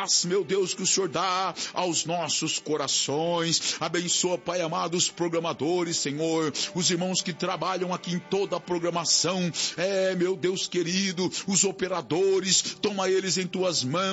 paz, meu Deus, que o Senhor dá aos nossos corações. Abençoa, Pai amado, os programadores, Senhor, os irmãos que trabalham aqui em toda a programação, meu Deus querido, os operadores, toma eles em tuas mãos.